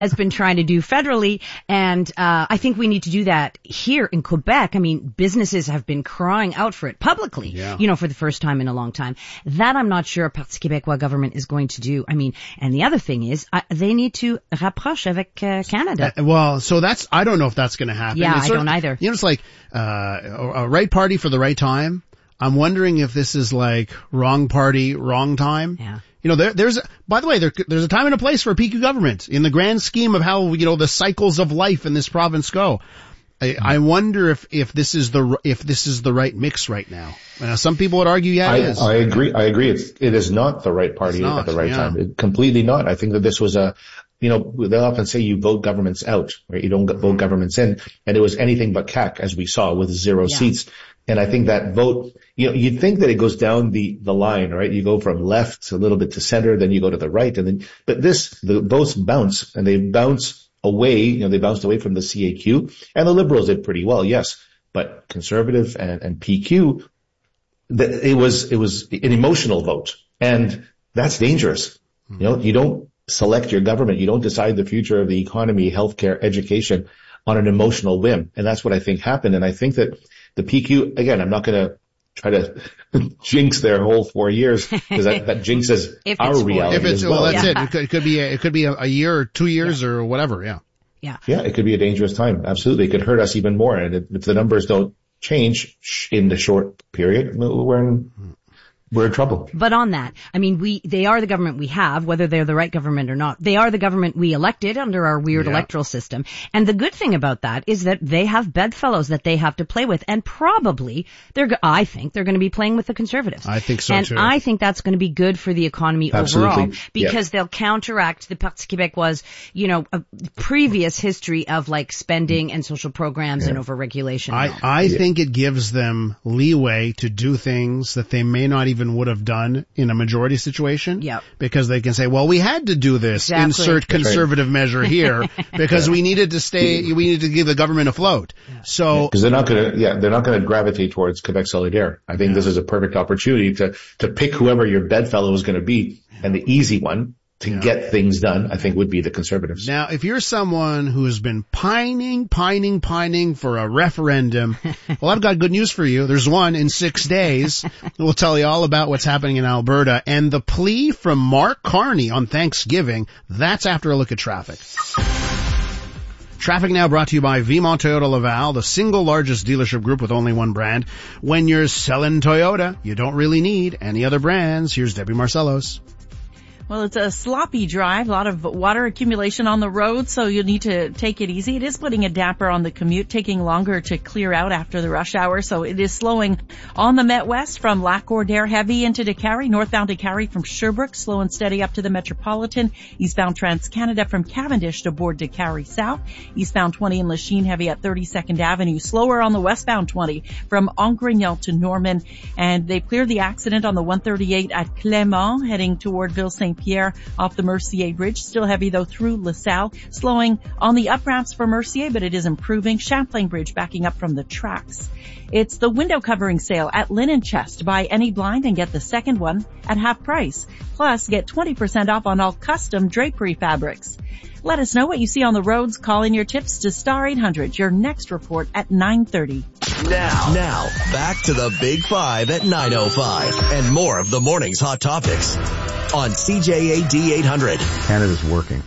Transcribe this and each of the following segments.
has been trying to do federally. And I think we need to do that here in Quebec. I mean, businesses have been crying out for it publicly, for the first time in a long time. That I'm not sure a Parti Québécois government is going to do. I mean, and the other thing is, they need to rapproche avec Canada. I don't know if that's going to happen. Yeah, I don't either. It's like a right party for the right time. I'm wondering if this is like wrong party, wrong time. Yeah. There's a time and a place for a PQ government in the grand scheme of how, the cycles of life in this province go. I wonder if this is the right mix right now. Some people would argue, it is. I agree. It is not the right party at the right time. Completely not. I think that this was they'll often say you vote governments out, right? You don't vote governments in. And it was anything but CAQ, as we saw, with 0 seats. And I think that vote, you'd think that it goes down the line, right? You go from left a little bit to center, then you go to the right, but both bounce, and they bounce away, they bounced away from the CAQ, and the Liberals did pretty well, yes. But Conservative and PQ, it was an emotional vote. And that's dangerous. You don't select your government. You don't decide the future of the economy, healthcare, education on an emotional whim. And that's what I think happened. And I think that the PQ, again, I'm not going to try to jinx their whole 4 years, because that jinxes our reality as well. That's it. It could be a year or 2 years or whatever. Yeah. Yeah, it could be a dangerous time. Absolutely. It could hurt us even more. And if the numbers don't change in the short period, we're in trouble. But on that, I mean, they are the government we have, whether they're the right government or not. They are the government we elected under our weird electoral system. And the good thing about that is that they have bedfellows that they have to play with. And probably, I think they're going to be playing with the Conservatives. I think so, too. And I think that's going to be good for the economy overall, because they'll counteract the Parti Québécois, a previous history of like spending and social programs and overregulation. I think it gives them leeway to do things that they may not even would have done in a majority situation. Because they can say, well, we had to do this, insert conservative measure here, because we needed to give the government afloat. So, because they're not going to gravitate towards Quebec Solidaire. I think this is a perfect opportunity to pick whoever your bedfellow is going to be, and the easy one to get things done, I think, would be the Conservatives. Now, if you're someone who has been pining for a referendum, well, I've got good news for you. There's one in 6 days. We'll tell you all about what's happening in Alberta. And the plea from Mark Carney on Thanksgiving, that's after a look at traffic. Traffic now brought to you by Vimont Toyota Laval, the single largest dealership group with only one brand. When you're selling Toyota, you don't really need any other brands. Here's Debbie Marcellos. Well, it's a sloppy drive, a lot of water accumulation on the road, so you'll need to take it easy. It is putting a damper on the commute, taking longer to clear out after the rush hour, so it is slowing on the Met West from Lac-Cordaire heavy into Décarie, northbound Décarie from Sherbrooke, slow and steady up to the Metropolitan, eastbound Trans-Canada from Cavendish to Bourg Décarie South, eastbound 20 in Lachine heavy at 32nd Avenue, slower on the westbound 20 from Angrignon to Norman, and they cleared the accident on the 138 at Clément, heading toward Ville-Saint-Pierre off the Mercier Bridge. Still heavy though through LaSalle. Slowing on the up ramps for Mercier, but it is improving. Champlain Bridge backing up from the tracks. It's the window covering sale at Linen Chest. Buy any blind and get the second one at half price. Plus, get 20% off on all custom drapery fabrics. Let us know what you see on the roads. Call in your tips to Star 800. Your next report at 9:30. Now, back to the Big Five at 9:05 and more of the morning's hot topics on CJAD 800. Canada's working.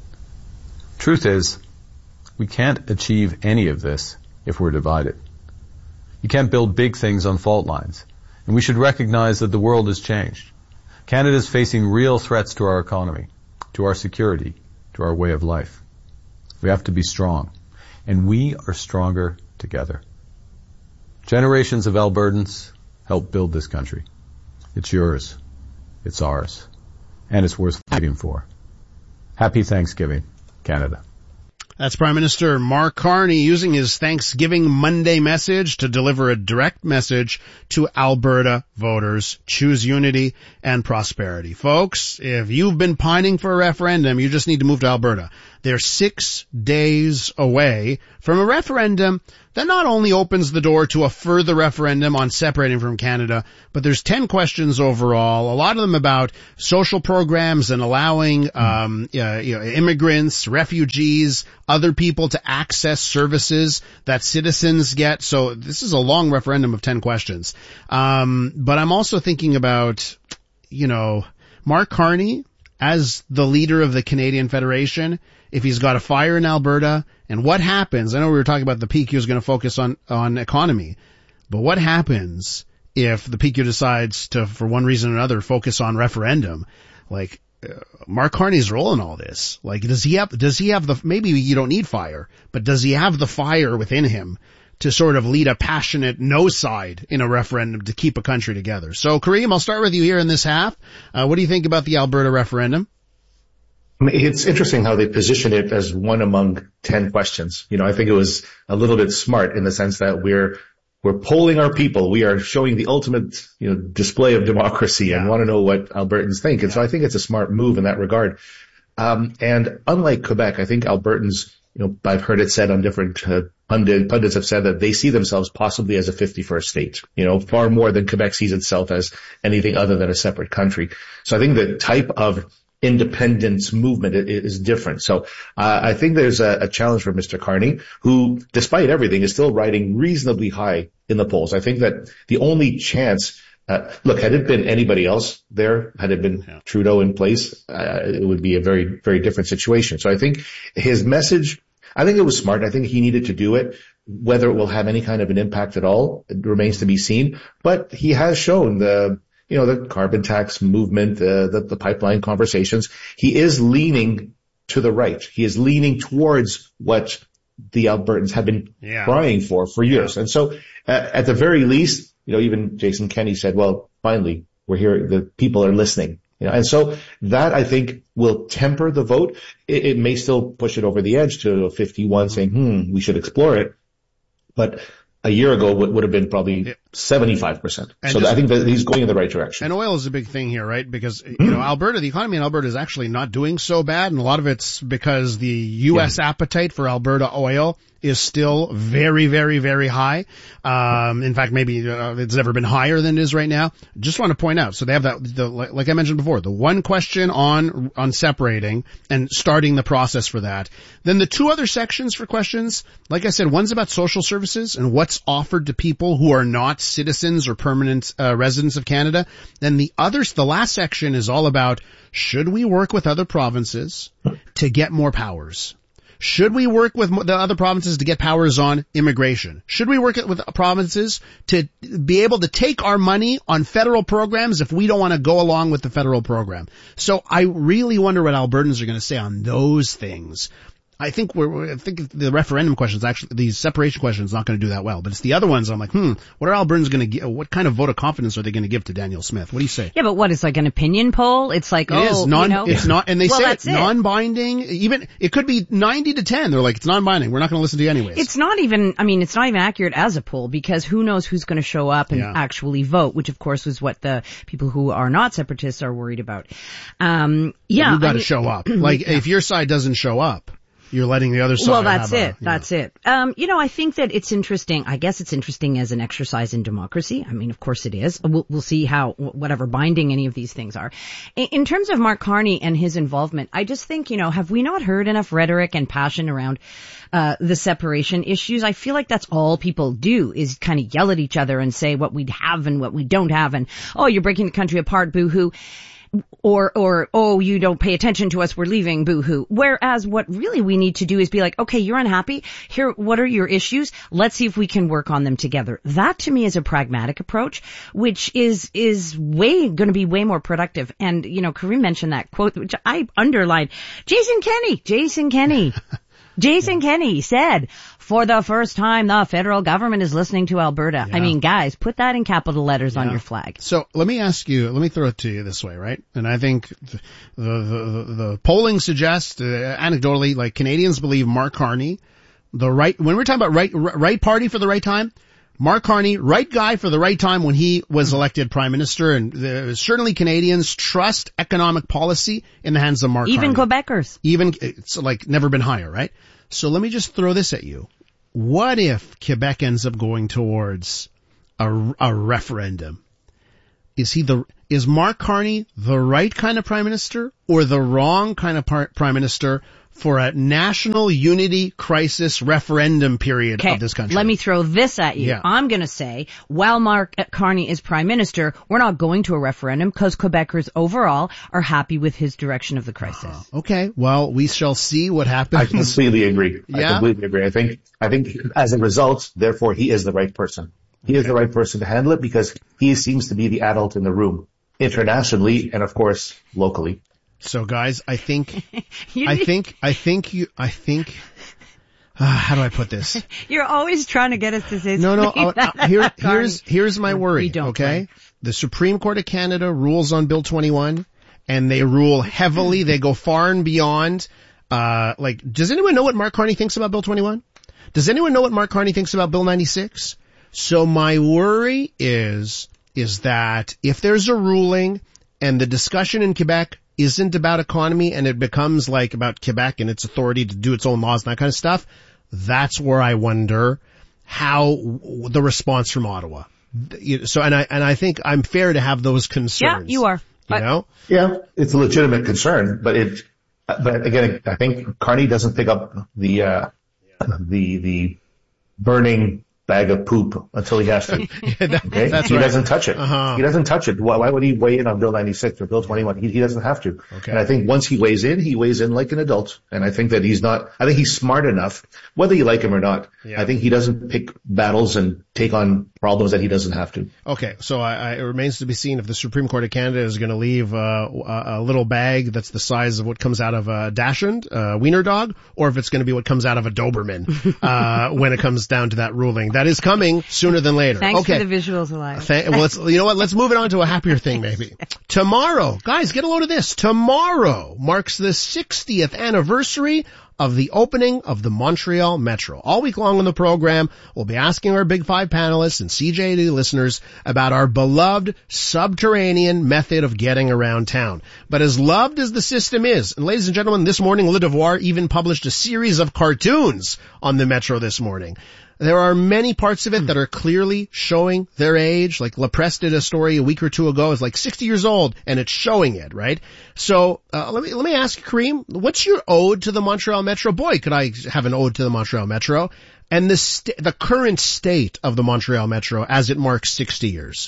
Truth is, we can't achieve any of this if we're divided. You can't build big things on fault lines. And we should recognize that the world has changed. Canada's facing real threats to our economy, to our security, to our way of life. We have to be strong. And we are stronger together. Generations of Albertans helped build this country. It's yours. It's ours. And it's worth fighting for. Happy Thanksgiving, Canada. That's Prime Minister Mark Carney using his Thanksgiving Monday message to deliver a direct message to Alberta voters. Choose unity and prosperity. Folks, if you've been pining for a referendum, you just need to move to Alberta. They're 6 days away from a referendum that not only opens the door to a further referendum on separating from Canada, but there's 10 questions overall, a lot of them about social programs and allowing immigrants, refugees, other people to access services that citizens get. So this is a long referendum of 10 questions. But I'm also thinking about, Mark Carney as the leader of the Canadian Federation, if he's got a fire in Alberta, and what happens, I know we were talking about the PQ is going to focus on economy, but what happens if the PQ decides to, for one reason or another, focus on referendum? Like, Mark Carney's role in all this, like, does he have the, maybe you don't need fire, but does he have the fire within him to sort of lead a passionate no side in a referendum to keep a country together? So, Kareem, I'll start with you here in this half. What do you think about the Alberta referendum? It's interesting how they position it as one among 10 questions. I think it was a little bit smart in the sense that we're polling our people. We are showing the ultimate, display of democracy and want to know what Albertans think. And so I think it's a smart move in that regard. And unlike Quebec, I think Albertans, I've heard it said on different, pundits have said that they see themselves possibly as a 51st state, far more than Quebec sees itself as anything other than a separate country. So I think the type of independence movement is different. So I think there's a challenge for Mr. Carney, who, despite everything, is still riding reasonably high in the polls. I think that the only chance, look, had it been anybody else there, had it been Trudeau in place, it would be a very, very different situation. So I think his message, I think it was smart. I think he needed to do it. Whether it will have any kind of an impact at all, it remains to be seen. But he has shown the carbon tax movement, the pipeline conversations. He is leaning to the right. He is leaning towards what the Albertans have been crying for years. And so, at the very least, even Jason Kenney said, well, finally, we're here. The people are listening. And so that, I think, will temper the vote. It may still push it over the edge to 51 saying, we should explore it. But a year ago would have been probably 75%. So I think that he's going in the right direction. And oil is a big thing here, right? Because, Alberta, the economy in Alberta is actually not doing so bad. And a lot of it's because the U.S. appetite for Alberta oil is still very, very, very high. In fact, maybe it's never been higher than it is right now. Just want to point out, so they have like I mentioned before, the one question on separating and starting the process for that. Then the two other sections for questions, like I said, one's about social services and what's offered to people who are not citizens or permanent residents of Canada. Then the last section is all about, should we work with other provinces to get more powers? Should we work with the other provinces to get powers on immigration? Should we work with provinces to be able to take our money on federal programs if we don't want to go along with the federal program? So I really wonder what Albertans are going to say on those things. I think the referendum questions, actually, the separation question is not going to do that well. But it's the other ones I'm like, what are Albertans going to give? What kind of vote of confidence are they going to give to Daniel Smith? What do you say? Yeah, but what, it's like an opinion poll? It's like, it's not, and they say it's non-binding. Even, it could be 90-10. They're like, it's non-binding. We're not going to listen to you anyways. It's not even accurate as a poll, because who knows who's going to show up and actually vote, which of course was what the people who are not separatists are worried about. You've got to show up. Like, if your side doesn't show up, you're letting the other side. Well, that's it. I think that it's interesting. I guess it's interesting as an exercise in democracy. I mean, of course it is. We'll see how, whatever binding any of these things are. In terms of Mark Carney and his involvement, I just think, have we not heard enough rhetoric and passion around the separation issues? I feel like that's all people do, is kind of yell at each other and say what we have and what we don't have, and, oh, you're breaking the country apart, boo-hoo. Or, oh, you don't pay attention to us, we're leaving, boo-hoo. Whereas what really we need to do is be like, okay, you're unhappy. Here, what are your issues? Let's see if we can work on them together. That to me is a pragmatic approach, which is going to be way more productive. And, Kareem mentioned that quote, which I underlined. Jason Kenney said, for the first time, the federal government is listening to Alberta. Yeah. I mean, guys, put that in capital letters on your flag. So let me throw it to you this way, right? And I think the polling suggests, anecdotally, like, Canadians believe Mark Carney, when we're talking about right party for the right time, Mark Carney, right guy for the right time when he was elected prime minister, and certainly Canadians trust economic policy in the hands of Mark Carney. Even Quebecers. It's like never been higher, right? So let me just throw this at you. What if Quebec ends up going towards a referendum? Is Mark Carney the right kind of prime minister or the wrong kind of prime minister for a national unity crisis referendum period of this country? Let me throw this at you. Yeah. I'm going to say, while Mark Carney is prime minister, we're not going to a referendum because Quebecers overall are happy with his direction of the crisis. Okay. Well, we shall see what happens. I completely agree. Yeah? I completely agree. I think as a result, therefore, he is the right person. He is the right person to handle it because he seems to be the adult in the room internationally and of course locally. So guys, I think how do I put this? You're always trying to get us to say here's my worry, okay? The Supreme Court of Canada rules on Bill 21 and they rule heavily. They go far and beyond. Does anyone know what Mark Carney thinks about Bill 21? Does anyone know what Mark Carney thinks about Bill 96? So my worry is that if there's a ruling and the discussion in Quebec isn't about economy and it becomes like about Quebec and its authority to do its own laws and that kind of stuff, that's where I wonder how the response from Ottawa. So, and I think I'm fair to have those concerns. Yeah, you are. You know? Yeah, it's a legitimate concern, but again, I think Carney doesn't pick up the burning bag of poop until he has to. Okay? That's he right. doesn't touch it. He doesn't touch it. Why would he weigh in on Bill 96 or Bill 21? He doesn't have to. Okay. And I think once he weighs in like an adult. And I think that I think he's smart enough, whether you like him or not. Yeah. I think he doesn't pick battles and take on problems that he doesn't have to. Okay. So it remains to be seen if the Supreme Court of Canada is going to leave a little bag that's the size of what comes out of a Dachshund, wiener dog, or if it's going to be what comes out of a Doberman, when it comes down to that ruling. That is coming sooner than later. Thanks for the visuals, Elias. Well, you know what? Let's move it on to a happier thing, maybe. Tomorrow, guys, get a load of this. Tomorrow marks the 60th anniversary of the opening of the Montreal Metro. All week long on the program, we'll be asking our Big Five panelists and CJAD listeners about our beloved subterranean method of getting around town. But as loved as the system is, and ladies and gentlemen, this morning Le Devoir even published a series of cartoons on the Metro this morning. There are many parts of it that are clearly showing their age. Like La Presse did a story a week or two ago. It's like 60 years old and it's showing it, right? So, let me ask you, Kareem, what's your ode to the Montreal Metro? Boy, could I have an ode to the Montreal Metro and the current state of the Montreal Metro as it marks 60 years.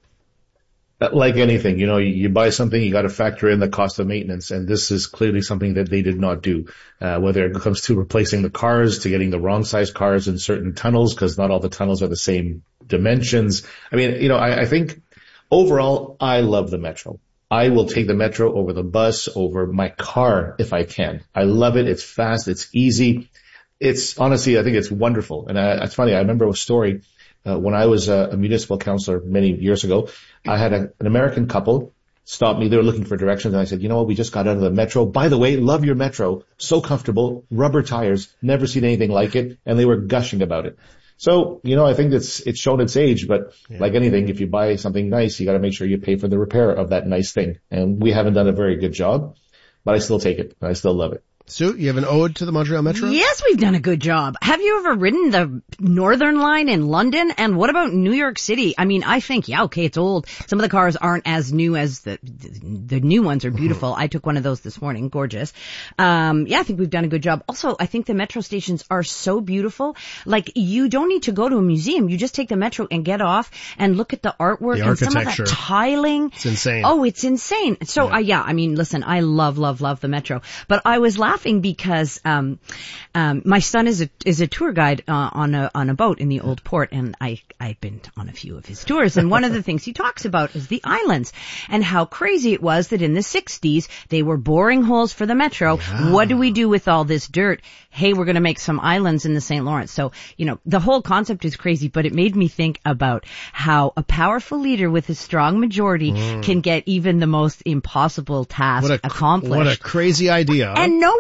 Like anything, you buy something, you got to factor in the cost of maintenance, and this is clearly something that they did not do. Whether it comes to replacing the cars, to getting the wrong size cars in certain tunnels, because not all the tunnels are the same dimensions. I mean, I think overall, I love the Metro. I will take the Metro over the bus, over my car if I can. I love it. It's fast. It's easy. It's honestly, I think it's wonderful. And it's funny. I remember a story. When I was a municipal councillor many years ago, I had an American couple stop me. They were looking for directions, and I said, you know what, we just got out of the Metro. By the way, love your Metro. So comfortable, rubber tires, never seen anything like it, and they were gushing about it. So, I think it's shown its age, but like anything, if you buy something nice, you got to make sure you pay for the repair of that nice thing. And we haven't done a very good job, but I still take it. I still love it. Sue, you have an ode to the Montreal Metro? Yes, we've done a good job. Have you ever ridden the Northern Line in London? And what about New York City? I mean, I think, it's old. Some of the cars aren't as new as the new ones are beautiful. I took one of those this morning. Gorgeous. I think we've done a good job. Also, I think the Metro stations are so beautiful. Like, you don't need to go to a museum. You just take the Metro and get off and look at the artwork and some of that tiling. It's insane. Oh, it's insane. So, listen, I love the Metro. But I was laughing because my son is a tour guide on a boat in the old port, and I've been on a few of his tours, and one of the things he talks about is the islands and how crazy it was that in the 60s they were boring holes for the Metro. Yeah. What do we do with all this dirt? Hey, we're going to make some islands in the St. Lawrence. So, the whole concept is crazy, but it made me think about how a powerful leader with a strong majority can get even the most impossible task accomplished. What a crazy idea. And no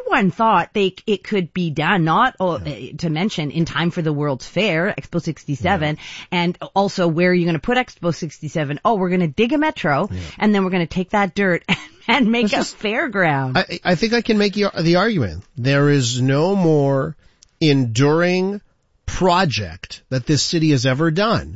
one thought it could be done, not to mention in time for the World's Fair, Expo 67, and also where are you going to put Expo 67? Oh, we're going to dig a metro, and then we're going to take that dirt and make a fairground. I think I can make the argument. There is no more enduring project that this city has ever done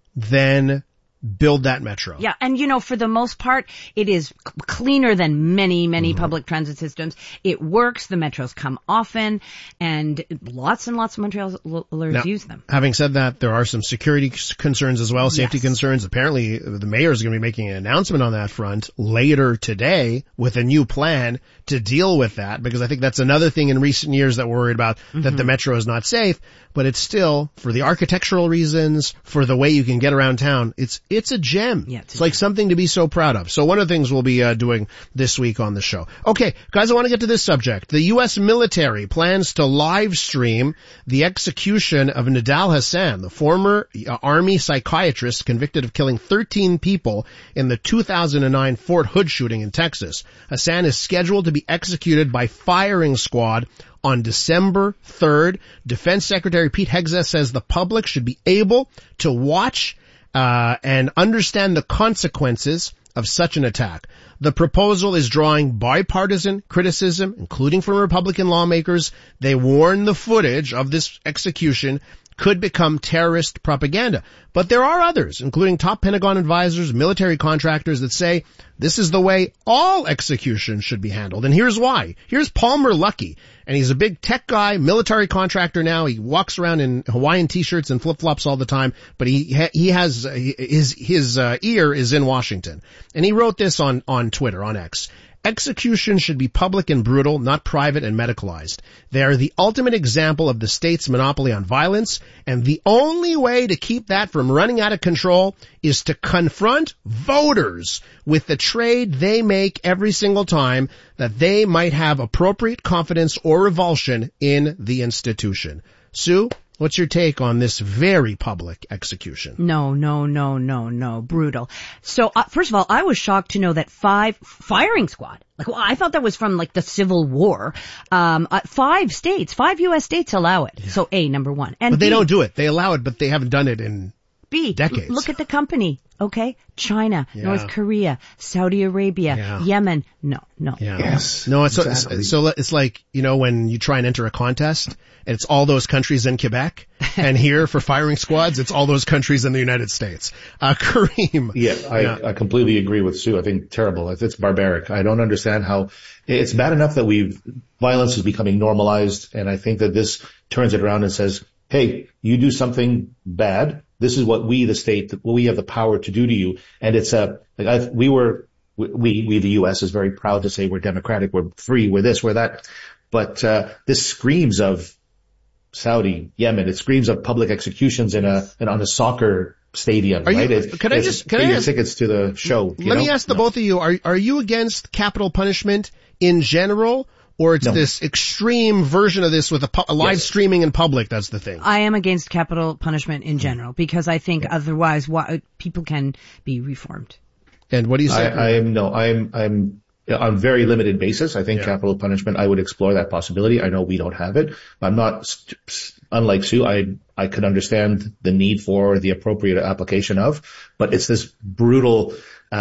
than build that metro. Yeah, and for the most part, it is cleaner than many public transit systems. It works, the metros come often, and lots of Montrealers use them. Having said that, there are some security concerns as well, safety concerns. Apparently, the mayor is going to be making an announcement on that front later today with a new plan to deal with that, because I think that's another thing in recent years that we're worried about, that the metro is not safe, but it's still, for the architectural reasons, for the way you can get around town, it's a gem. Yeah, it's like something to be so proud of. So one of the things we'll be doing this week on the show. Okay, guys, I want to get to this subject. The U.S. military plans to live stream the execution of Nidal Hasan, the former Army psychiatrist convicted of killing 13 people in the 2009 Fort Hood shooting in Texas. Hasan is scheduled to be executed by firing squad on December 3rd. Defense Secretary Pete Hegseth says the public should be able to watch and understand the consequences of such an attack. The proposal is drawing bipartisan criticism, including from Republican lawmakers. They warn the footage of this execution could become terrorist propaganda. But there are others, including top Pentagon advisors, military contractors, that say this is the way all executions should be handled. And here's why. Here's Palmer Luckey, and he's a big tech guy, military contractor now. He walks around in Hawaiian t-shirts and flip-flops all the time, but he has his ear is in Washington. And he wrote this on Twitter, on X. Executions should be public and brutal, not private and medicalized. They are the ultimate example of the state's monopoly on violence, and the only way to keep that from running out of control is to confront voters with the trade they make every single time that they might have appropriate confidence or revulsion in the institution. Sue, what's your take on this very public execution? No. Brutal. So, first of all, I was shocked to know that 5 firing squad. I thought that was from the Civil War. 5 states, 5 U.S. states allow it. Yeah. So A, number one. And but they don't do it. They allow it, but they haven't done it in decades. Look at the company. Okay. China, North Korea, Saudi Arabia, Yemen. No. Yeah. Yes. No, exactly. So it's like, when you try and enter a contest, and it's all those countries in Quebec, and here for firing squads, it's all those countries in the United States. Kareem. Yeah, I completely agree with Sue. I think terrible. It's barbaric. I don't understand how it's bad enough that violence is becoming normalized, and I think that this turns it around and says, hey, you do something bad. This is what we, the state, what we have the power to do to you. And it's we, the U.S. is very proud to say we're democratic, we're free, we're this, we're that. But, this screams of Saudi, Yemen. It screams of public executions on a soccer stadium, right? Can I ask tickets to the show? Let me ask the both of you, are you against capital punishment in general? Or it's this extreme version of this with a live streaming in public. That's the thing. I am against capital punishment in general because I think otherwise people can be reformed. And what do you say? I'm on very limited basis. I think capital punishment, I would explore that possibility. I know we don't have it. I'm not, unlike Sue, I could understand the need for the appropriate application of, but it's this brutal,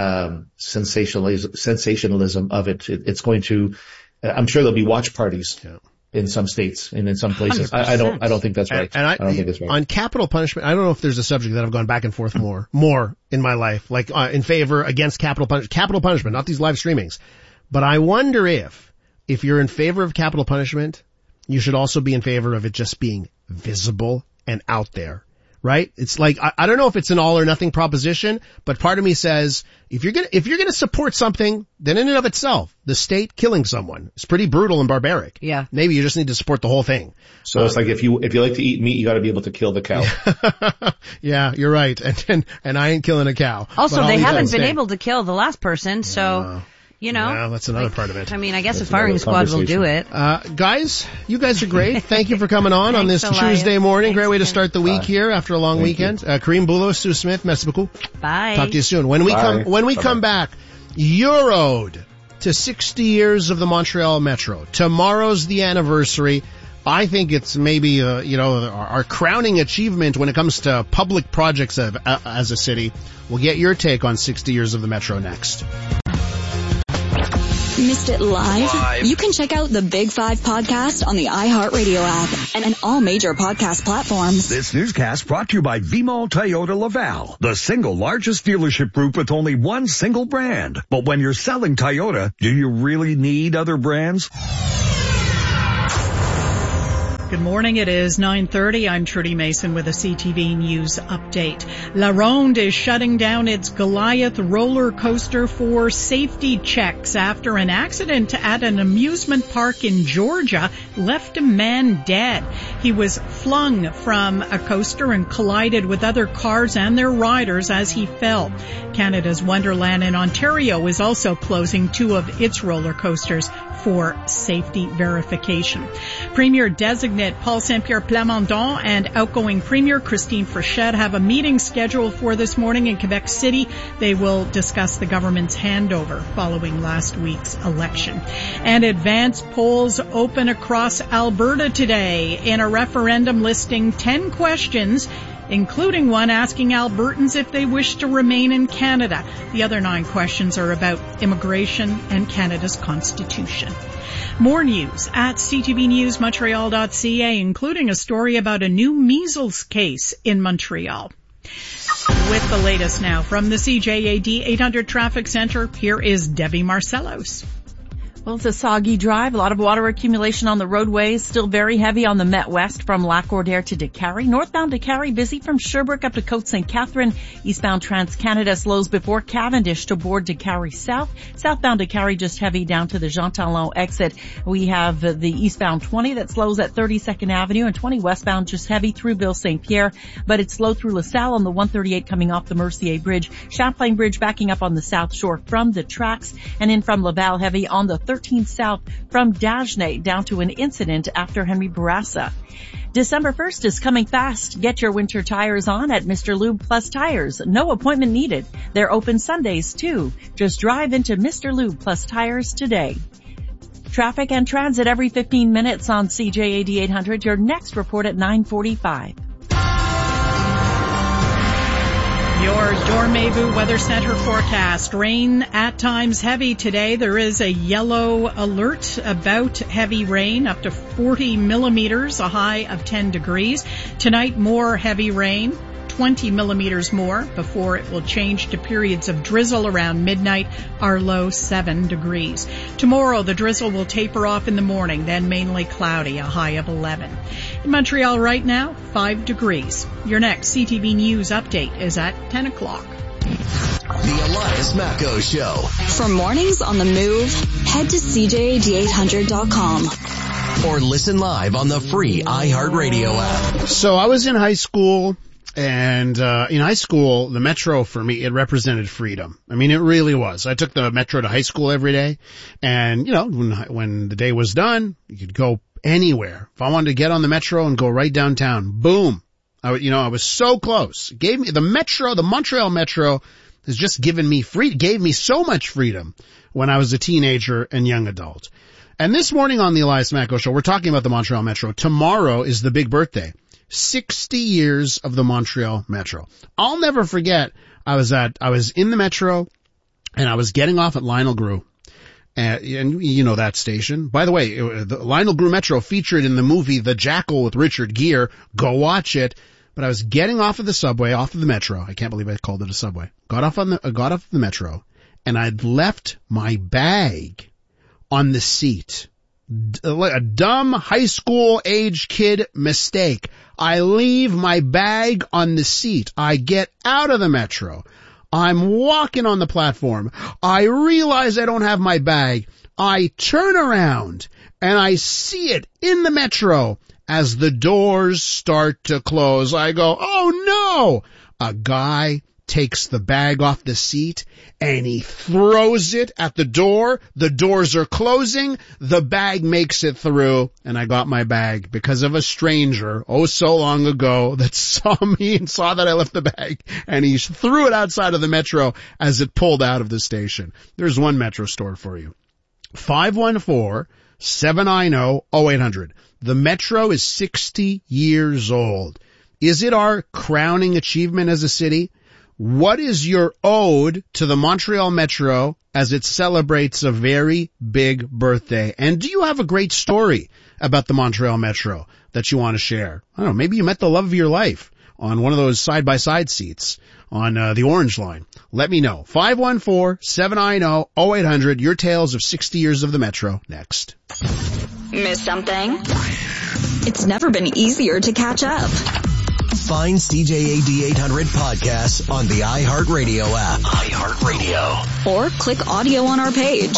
sensationalism of it. It's going to, I'm sure there'll be watch parties in some states and in some places. I don't think that's right. I don't think that's right. On capital punishment, I don't know if there's a subject that I've gone back and forth more in my life, in favor, against capital punishment, not these live streamings. But I wonder if you're in favor of capital punishment, you should also be in favor of it just being visible and out there. Right? It's like, I don't know if it's an all or nothing proposition, but part of me says, if you're gonna support something, then in and of itself, the state killing someone is pretty brutal and barbaric. Yeah. Maybe you just need to support the whole thing. So it's like if you like to eat meat, you gotta be able to kill the cow. Yeah, you're right. And I ain't killing a cow. Also, they haven't been able to kill the last person, so... Yeah, that's another part of it. I mean, I guess a firing squad will do it. Guys, you guys are great. Thank you for coming on this Tuesday morning. Great way to start the week here after a long weekend. Kareem Bulos, Sue Smith, merci beaucoup. Bye. Talk to you soon. When we come back, Eurode. to 60 years of the Montreal Metro. Tomorrow's the anniversary. I think it's maybe, our crowning achievement when it comes to public projects as a city. We'll get your take on 60 years of the Metro next. Missed it live? You can check out the Big 5 podcast on the iHeartRadio app and on all major podcast platforms. This newscast brought to you by Vimol Toyota Laval, the single largest dealership group with only one single brand. But when you're selling Toyota, do you really need other brands? Good morning. It is 9:30. I'm Trudy Mason with a CTV News update. La Ronde is shutting down its Goliath roller coaster for safety checks after an accident at an amusement park in Georgia left a man dead. He was flung from a coaster and collided with other cars and their riders as he fell. Canada's Wonderland in Ontario is also closing two of its roller coasters for safety verification. Premier designate Paul Saint-Pierre Plamondon and outgoing Premier Christine Frechette have a meeting scheduled for this morning in Quebec City. They will discuss the government's handover following last week's election. And advance polls open across Alberta today in a referendum listing 10 questions, including one asking Albertans if they wish to remain in Canada. The other 9 questions are about immigration and Canada's constitution. More news at ctvnewsmontreal.ca, including a story about a new measles case in Montreal. With the latest now from the CJAD 800 Traffic Center, here is Debbie Marcellos. Well, it's a soggy drive. A lot of water accumulation on the roadways. Still very heavy on the Met West from Lac-Cordaire to Décarie. Northbound Décarie busy from Sherbrooke up to Côte St. Catherine. Eastbound Trans-Canada slows before Cavendish to board Décarie South. Southbound Décarie just heavy down to the Jean Talon exit. We have the eastbound 20 that slows at 32nd Avenue and 20 westbound just heavy through Ville St. Pierre, but it's slow through LaSalle on the 138 coming off the Mercier Bridge. Champlain Bridge backing up on the South Shore from the tracks, and in from Laval heavy on the 13 South from Dagenais down to an incident after Henry Bourassa. December 1st is coming fast. Get your winter tires on at Mr. Lube Plus Tires. No appointment needed. They're open Sundays too. Just drive into Mr. Lube Plus Tires today. Traffic and transit every 15 minutes on CJAD 800. Your next report at 9:45. Your Dormebu Weather Center forecast. Rain at times heavy today. There is a yellow alert about heavy rain up to 40 millimeters, a high of 10 degrees. Tonight, more heavy rain, 20 millimeters more before it will change to periods of drizzle around midnight. Our low 7 degrees. Tomorrow, the drizzle will taper off in the morning, then mainly cloudy, a high of 11. In Montreal right now, 5 degrees. Your next CTV News update is at 10 o'clock. The Elias Macko Show. For mornings on the move, head to CJAD800.com. Or listen live on the free iHeartRadio app. So I was in high school, and in high school, the Metro for me, it represented freedom. I mean, it really was. I took the Metro to high school every day, and when the day was done, you could go anywhere. If I wanted to get on the Metro and go right downtown, boom. I was so close. It gave me the Montreal Metro has just gave me so much freedom when I was a teenager and young adult. And this morning on the Elias Macko Show, we're talking about the Montreal Metro. Tomorrow is the big birthday. 60 years of the Montreal Metro. I'll never forget, I was in the Metro and I was getting off at Lionel Groulx. And you know that station. By the way, the Lionel Groulx Metro featured in the movie The Jackal with Richard Gere. Go watch it. But I was getting off of the subway, off of the Metro. I can't believe I called it a subway. Got off the Metro, and I'd left my bag on the seat. A dumb high school age kid mistake. I leave my bag on the seat. I get out of the Metro. I'm walking on the platform. I realize I don't have my bag. I turn around and I see it in the Metro as the doors start to close. I go, oh no! A guy takes the bag off the seat and he throws it at the door. The doors are closing. The bag makes it through, and I got my bag because of a stranger, oh so long ago, that saw me and saw that I left the bag, and he threw it outside of the Metro as it pulled out of the station. There's one Metro store for you. 514-790-0800. The Metro is 60 years old. Is it our crowning achievement as a city? What is your ode to the Montreal Metro as it celebrates a very big birthday? And do you have a great story about the Montreal Metro that you want to share? I don't know, maybe you met the love of your life on one of those side-by-side seats on the Orange Line. Let me know. 514-790-0800. Your tales of 60 years of the Metro next. Miss something? It's never been easier to catch up. Find CJAD 800 podcasts on the iHeartRadio app. iHeartRadio. Or click audio on our page.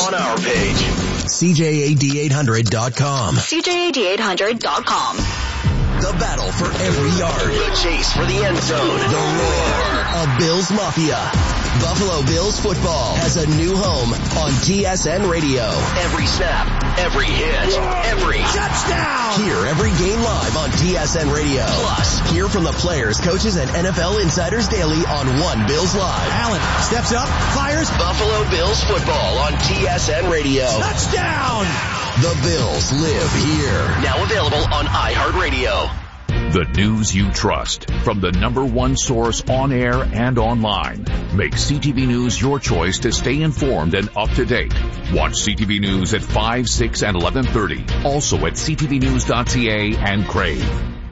CJAD800.com. CJAD800.com. The battle for every yard. The chase for the end zone. The roar of Bills Mafia. Buffalo Bills football has a new home on TSN Radio. Every snap, every hit, every touchdown. Hear every game live on TSN Radio. Plus, hear from the players, coaches, and NFL insiders daily on One Bills Live. Allen steps up, fires. Buffalo Bills football on TSN Radio. Touchdown! The Bills live here. Now available on iHeartRadio. The news you trust from the #1 source on air and online. Make CTV News your choice to stay informed and up to date. Watch CTV News at 5, 6, and 11:30. Also at ctvnews.ca and Crave.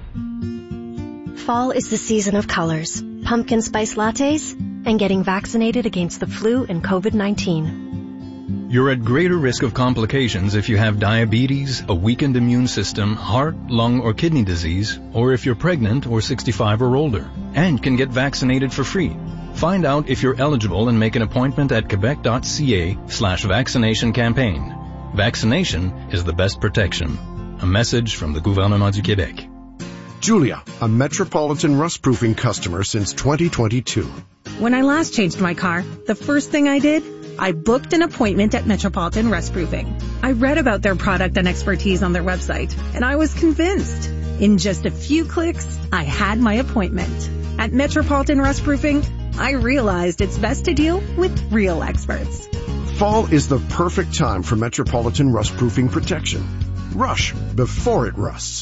Fall is the season of colors, pumpkin spice lattes, and getting vaccinated against the flu and COVID-19. You're at greater risk of complications if you have diabetes, a weakened immune system, heart, lung, or kidney disease, or if you're pregnant or 65 or older, and can get vaccinated for free. Find out if you're eligible and make an appointment at quebec.ca/vaccination campaign. Vaccination is the best protection. A message from the Gouvernement du Québec. Julia, a Metropolitan rust-proofing customer since 2022. When I last changed my car, the first thing I did, I booked an appointment at Metropolitan Rust Proofing. I read about their product and expertise on their website, and I was convinced. In just a few clicks, I had my appointment. At Metropolitan Rust Proofing, I realized it's best to deal with real experts. Fall is the perfect time for Metropolitan Rust Proofing protection. Rush before it rusts.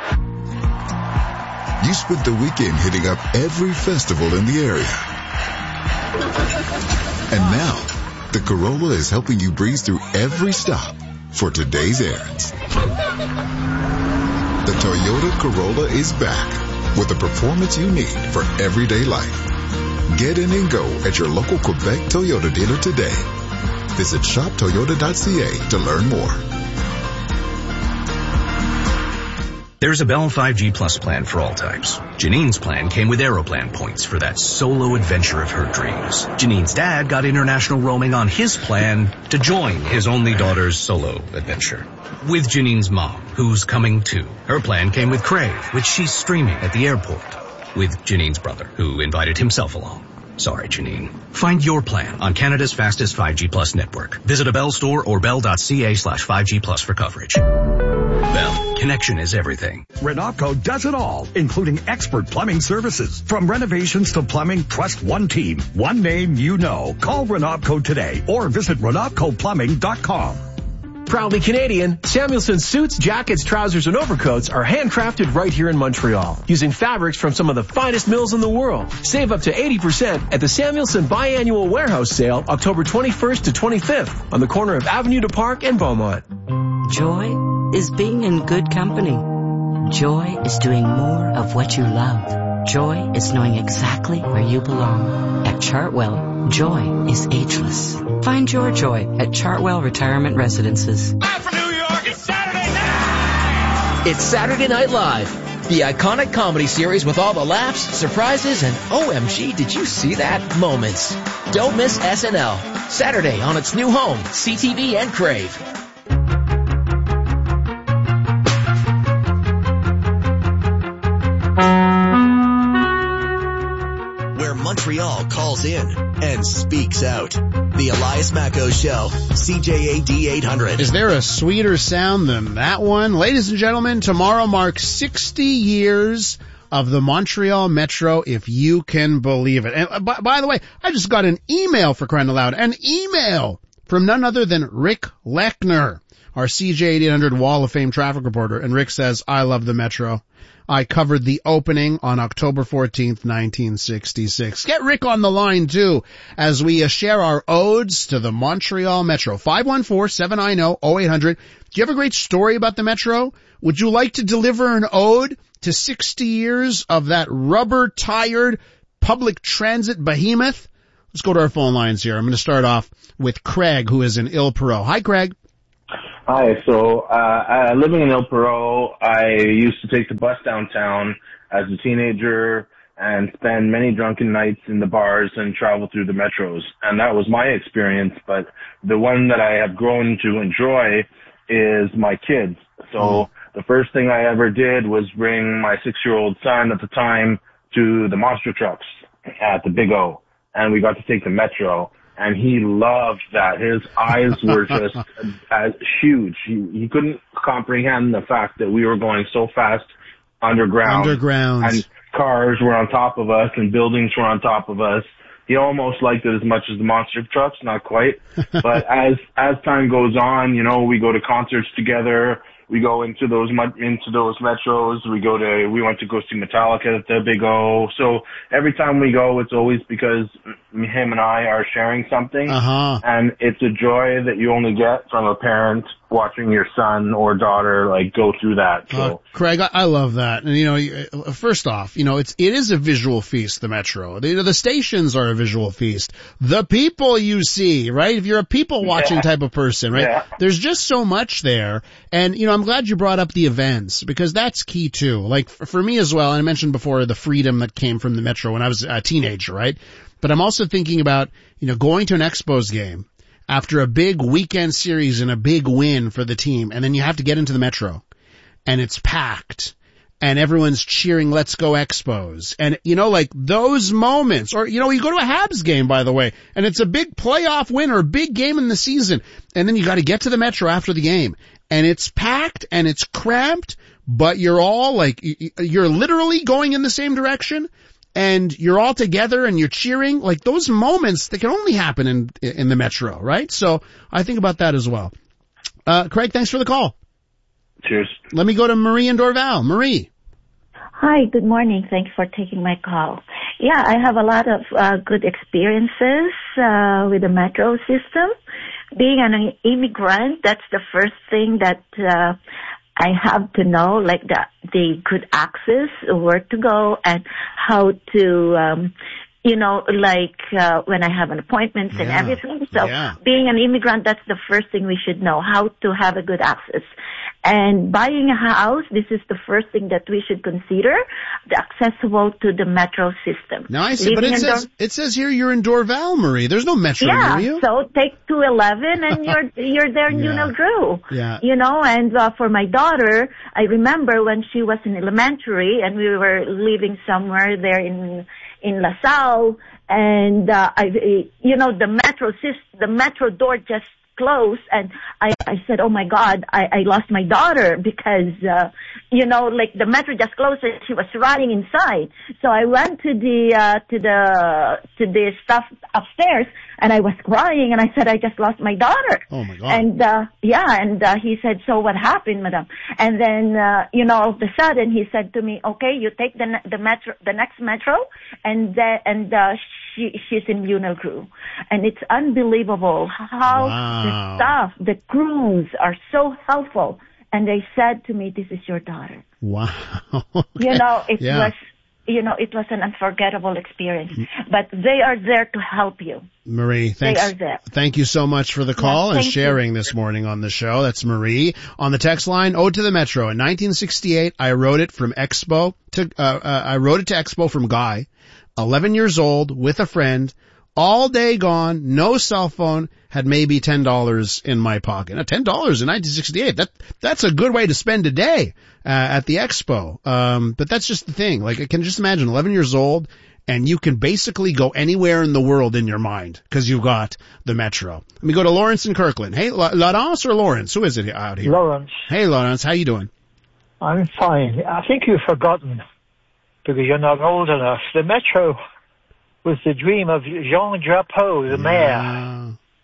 You spent the weekend hitting up every festival in the area. And now, the Corolla is helping you breeze through every stop for today's errands. The Toyota Corolla is back with the performance you need for everyday life. Get in and go at your local Quebec Toyota dealer today. Visit shoptoyota.ca to learn more. There's a Bell 5G Plus plan for all types. Janine's plan came with Aeroplan points for that solo adventure of her dreams. Janine's dad got international roaming on his plan to join his only daughter's solo adventure. With Janine's mom, who's coming too. Her plan came with Crave, which she's streaming at the airport. With Janine's brother, who invited himself along. Sorry, Janine. Find your plan on Canada's fastest 5G Plus network. Visit a Bell store or bell.ca/5G Plus for coverage. Bell, connection is everything. Renopco does it all, including expert plumbing services. From renovations to plumbing, trust one team, one name you know. Call Renopco today or visit RenopcoPlumbing.com. Proudly Canadian, Samuelson suits, jackets, trousers, and overcoats are handcrafted right here in Montreal, using fabrics from some of the finest mills in the world. Save up to 80% at the Samuelson Biannual Warehouse Sale, October 21st to 25th, on the corner of Avenue du Parc and Beaumont. Joy is being in good company. Joy is doing more of what you love. Joy is knowing exactly where you belong. At Chartwell, joy is ageless. Find your joy at Chartwell Retirement Residences. Live from New York, it's Saturday night! It's Saturday Night Live, the iconic comedy series with all the laughs, surprises, and OMG, did you see that moments. Don't miss SNL. Saturday on its new home, CTV and Crave. Montreal calls in and speaks out. The Elias Macco Show, CJAD 800. Is there a sweeter sound than that one? Ladies and gentlemen, tomorrow marks 60 years of the Montreal Metro, if you can believe it. And by the way, I just got an email, for crying out loud, an email from none other than Rick Lechner, our CJ 8800 Wall of Fame traffic reporter. And Rick says, I love the Metro. I covered the opening on October 14th, 1966. Get Rick on the line, too, as we share our odes to the Montreal Metro. 514-790-0800. Do you have a great story about the Metro? Would you like to deliver an ode to 60 years of that rubber-tired public transit behemoth? Let's go to our phone lines here. I'm going to start off with Craig, who is in Île-Perrot. Hi, Craig. Hi. So, living in Île-Perrot, I used to take the bus downtown as a teenager and spend many drunken nights in the bars and travel through the metros. And that was my experience. But the one that I have grown to enjoy is my kids. So the first thing I ever did was bring my 6-year-old son at the time to the monster trucks at the Big O. And we got to take the Metro. And he loved that. His eyes were just huge. He couldn't comprehend the fact that we were going so fast underground. And cars were on top of us and buildings were on top of us. He almost liked it as much as the monster trucks, not quite. But as time goes on, you know, we go to concerts together. We go into those metros. We went to go see Metallica at the Big O. So every time we go, it's always because him and I are sharing something. And it's a joy that you only get from a parent watching your son or daughter like go through that. So Craig, I love that. And you know, first off, you know, it is a visual feast, the Metro. The stations are a visual feast. The people you see, right? If you're a people watching type of person, right? There's just so much there. And you know, I'm glad you brought up the events because that's key too. Like for me as well, and I mentioned before the freedom that came from the Metro when I was a teenager, right? But I'm also thinking about, you know, going to an Expos game after a big weekend series and a big win for the team, and then you have to get into the Metro, and it's packed, and everyone's cheering, let's go Expos. And, you know, like those moments, or, you know, you go to a Habs game, by the way, and it's a big playoff win or a big game in the season, and then you got to get to the Metro after the game, and it's packed, and it's cramped, but you're all like, you're literally going in the same direction, and you're all together and you're cheering, like those moments that can only happen in the Metro, right? So I think about that as well. Craig, thanks for the call. Cheers. Let me go to Marie in Dorval. Marie. Hi, good morning. Thanks for taking my call. Yeah, I have a lot of good experiences with the Metro system. Being an immigrant, that's the first thing that I have to know, like the good access, where to go, and how to, you know, like when I have an appointment and everything. So being an immigrant, that's the first thing we should know, how to have a good access. And buying a house, this is the first thing that we should consider, the accessible to the Metro system. Now I see, but it says here you're in Dorval, Marie. There's no Metro near you. So take 211 and you're there in Unel Drew. You know, and for my daughter, I remember when she was in elementary and we were living somewhere there in LaSalle, and you know, the Metro door just closed, and I said, oh my God, I lost my daughter because, you know, like the Metro just closed and she was running inside. So I went to the stuff upstairs and I was crying and I said, I just lost my daughter. Oh my God. And, he said, so what happened, madam? And then, you know, all of a sudden he said to me, okay, you take the next Metro, and she's in Unel Crew. And it's unbelievable how the staff, the crews are so helpful. And they said to me, this is your daughter. Wow. You know, it was an unforgettable experience. But they are there to help you. Marie, thanks. They are there. Thank you so much for the call and sharing this morning on the show. That's Marie. On the text line, Ode to the Metro. In 1968, I wrote it from Expo to Expo from Guy, 11 years old, with a friend, all day gone, no cell phone, had maybe $10 in my pocket. Now, $10 in 1968, that's a good way to spend a day at the Expo. But that's just the thing. Like, I can just imagine 11 years old, and you can basically go anywhere in the world in your mind because you've got the Metro. Let me go to Lawrence in Kirkland. Hey, Lawrence or Lawrence? Who is it out here? Lawrence. Hey, Lawrence. How you doing? I'm fine. I think you've forgotten because you're not old enough. The Metro was the dream of Jean Drapeau, the mayor.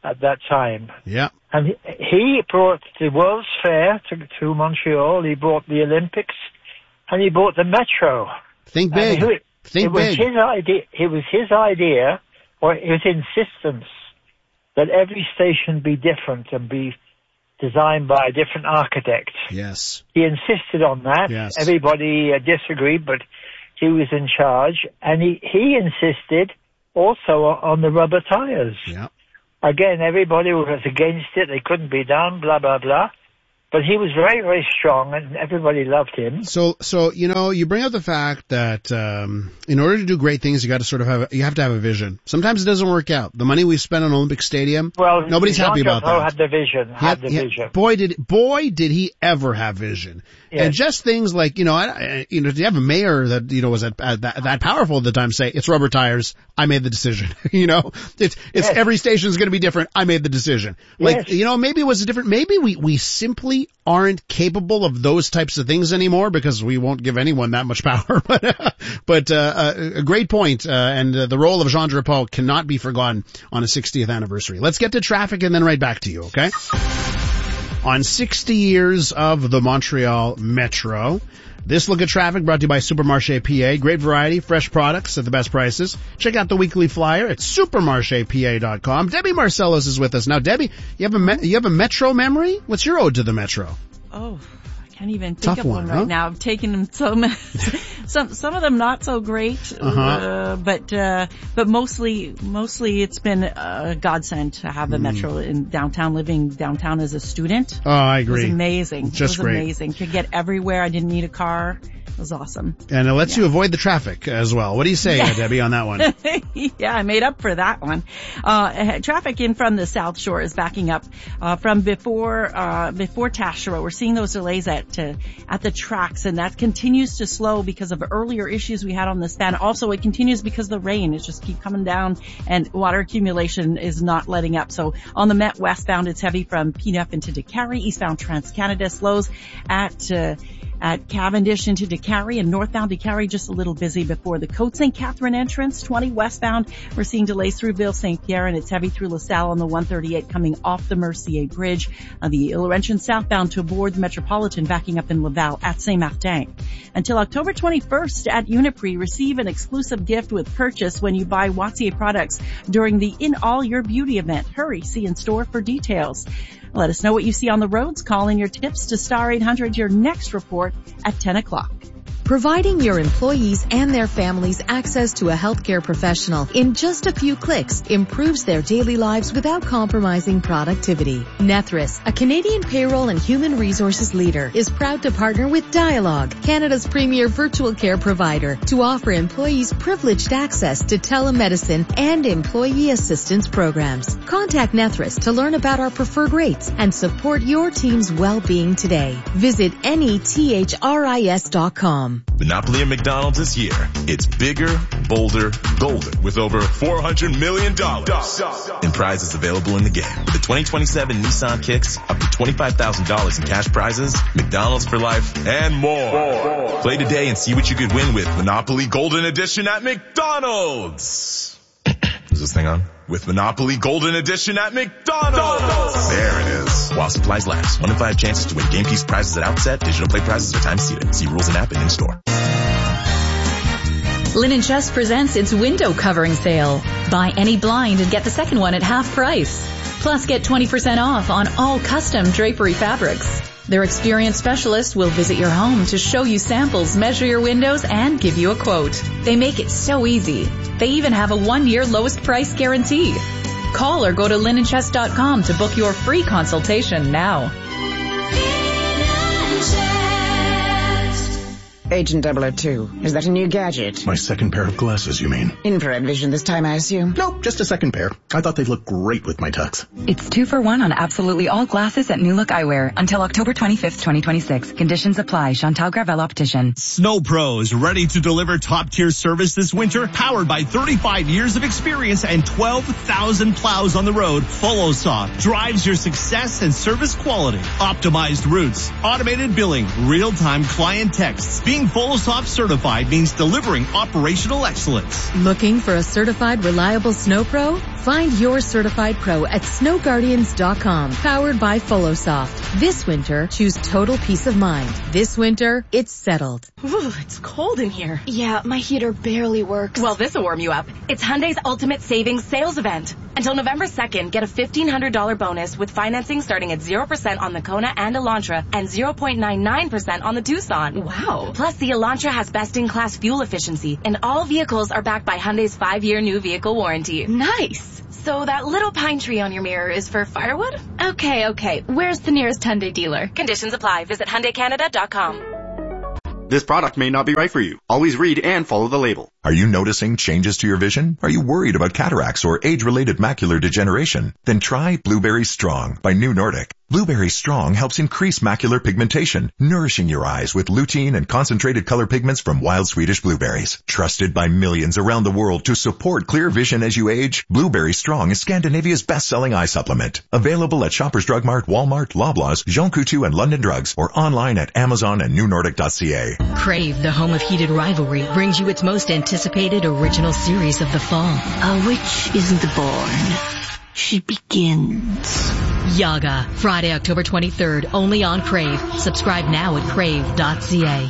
at that time. Yeah. And he brought the World's Fair to Montreal. He brought the Olympics, and he brought the Metro. Think big. Think big. His idea. It was his idea, or his insistence, that every station be different and be designed by a different architect. Yes. He insisted on that. Yes. Everybody disagreed, but he was in charge, and he insisted also on the rubber tires. Yeah. Again, everybody was against it. They couldn't be done, blah, blah, blah. But he was very, very strong, and everybody loved him. So you bring up the fact that in order to do great things, you got to sort of have to have a vision. Sometimes it doesn't work out. The money we spent on Olympic Stadium, nobody's happy about that. Had the vision. Had the vision. Boy, did he ever have vision. Yes. And just things like, you have a mayor that, was that powerful at the time say, it's rubber tires. I made the decision. It's yes. Every station is going to be different. I made the decision. Like, yes. Maybe it was different. Maybe we simply aren't capable of those types of things anymore because we won't give anyone that much power. But a great point. And the role of Jean Drapeau cannot be forgotten on a 60th anniversary. Let's get to traffic and then right back to you. Okay. On 60 years of the Montreal Metro, this look at traffic brought to you by Supermarché PA. Great variety, fresh products at the best prices. Check out the weekly flyer at supermarchepa.com. Debbie Marcellus is with us. Now, Debbie, you have a Metro memory? What's your ode to the Metro? Oh, I can't even think of one right now. I've taken them some of them not so great, but mostly it's been a godsend to have the Metro in downtown. Living downtown as a student, oh, I agree. It was amazing. Just great. Amazing. Could get everywhere. I didn't need a car. It was awesome. And it lets you avoid the traffic as well. What do you say, Debbie, on that one? Yeah, I made up for that one. Traffic in from the South Shore is backing up from before Taschereau. We're seeing those delays at the tracks, and that continues to slow because of earlier issues we had on the span. Also, it continues because the rain is just keep coming down, and water accumulation is not letting up. So on the Met westbound, it's heavy from P9 into Décarie. Eastbound Trans-Canada slows at Cavendish into Décarie, and northbound Décarie just a little busy before the Côte St. Catherine entrance. 20 westbound, we're seeing delays through Ville St. Pierre, and it's heavy through LaSalle on the 138 coming off the Mercier Bridge. The Laurentian southbound to aboard the Metropolitan backing up in Laval at Saint-Martin. Until October 21st at Uniprix, receive an exclusive gift with purchase when you buy Wattier products during the In All Your Beauty event. Hurry, see in store for details. Let us know what you see on the roads. Call in your tips to Star 800, your next report at 10 o'clock. Providing your employees and their families access to a healthcare professional in just a few clicks improves their daily lives without compromising productivity. Nethris, a Canadian payroll and human resources leader, is proud to partner with Dialogue, Canada's premier virtual care provider, to offer employees privileged access to telemedicine and employee assistance programs. Contact Nethris to learn about our preferred rates and support your team's well-being today. Visit nethris.com. Monopoly at McDonald's this year. It's bigger, bolder, golder with over $400 million in prizes available in the game. With the 2027 Nissan Kicks, up to $25,000 in cash prizes, McDonald's for life, and more. Play today and see what you could win with Monopoly Golden Edition at McDonald's. Is this thing on? With Monopoly Golden Edition at McDonald's. There it is. While supplies last. 1 in 5 chances to win game piece prizes at outset. Digital play prizes are time seated. See rules and app and in store. Linen Chest presents its window covering sale. Buy any blind and get the second one at half price. Plus get 20% off on all custom drapery fabrics. Their experienced specialist will visit your home to show you samples, measure your windows, and give you a quote. They make it so easy. They even have a 1-year lowest price guarantee. Call or go to linenchest.com to book your free consultation now. Agent 002, is that a new gadget? My second pair of glasses, you mean? Infrared vision this time, I assume? Nope, just a second pair. I thought they'd look great with my tux. It's 2 for 1 on absolutely all glasses at New Look Eyewear until October 25th, 2026. Conditions apply. Chantal Gravel Optician. Snow Pros, ready to deliver top-tier service this winter? Powered by 35 years of experience and 12,000 plows on the road, FollowSoft drives your success and service quality. Optimized routes, automated billing, real-time client texts. Be Being Volosoft certified means delivering operational excellence. Looking for a certified reliable snow pro? Find your certified pro at snowguardians.com, powered by Volosoft. This winter, choose total peace of mind. This winter, it's settled. Ooh, it's cold in here. Yeah, my heater barely works. Well, this'll warm you up. It's Hyundai's Ultimate Savings Sales Event. Until November 2nd, get a $1,500 bonus with financing starting at 0% on the Kona and Elantra and 0.99% on the Tucson. Wow. Plus, the Elantra has best-in-class fuel efficiency, and all vehicles are backed by Hyundai's 5-year new vehicle warranty. Nice. So that little pine tree on your mirror is for firewood? Okay. Where's the nearest Hyundai dealer? Conditions apply. Visit HyundaiCanada.com. This product may not be right for you. Always read and follow the label. Are you noticing changes to your vision? Are you worried about cataracts or age-related macular degeneration? Then try Blueberry Strong by New Nordic. Blueberry Strong helps increase macular pigmentation, nourishing your eyes with lutein and concentrated color pigments from wild Swedish blueberries. Trusted by millions around the world to support clear vision as you age, Blueberry Strong is Scandinavia's best-selling eye supplement. Available at Shoppers Drug Mart, Walmart, Loblaws, Jean Coutu, and London Drugs, or online at Amazon and newnordic.ca. Crave, the home of heated rivalry, brings you its most anticipated original series of the fall. A witch isn't born. She begins. Yaga, Friday, October 23rd, only on Crave. Subscribe now at crave.ca.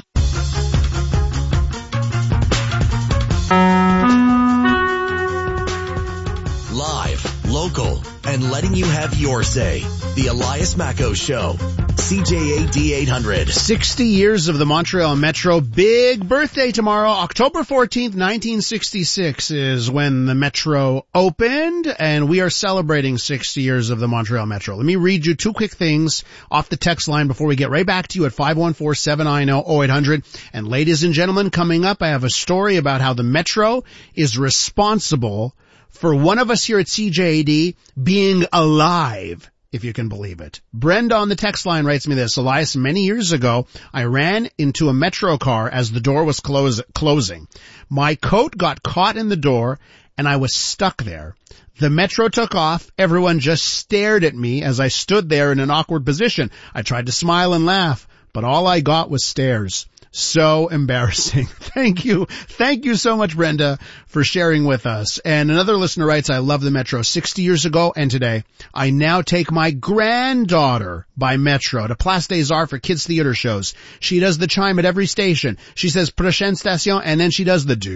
Live, local, and letting you have your say. The Elias Macco Show. CJAD 800. 60 years of the Montreal Metro. Big birthday tomorrow. October 14th, 1966 is when the Metro opened, and we are celebrating 60 years of the Montreal Metro. Let me read you two quick things off the text line before we get right back to you at 514-790-0800. And ladies and gentlemen, coming up, I have a story about how the Metro is responsible for one of us here at CJAD being alive, if you can believe it. Brenda on the text line writes me this: Elias, many years ago, I ran into a Metro car as the door was closing. My coat got caught in the door, and I was stuck there. The Metro took off. Everyone just stared at me as I stood there in an awkward position. I tried to smile and laugh, but all I got was stares. So embarrassing. Thank you. Thank you so much, Brenda, for sharing with us. And another listener writes, I love the Metro. 60 years ago and today, I now take my granddaughter by Metro to Place des Arts for kids theater shows. She does the chime at every station. She says prochaine station, and then she does the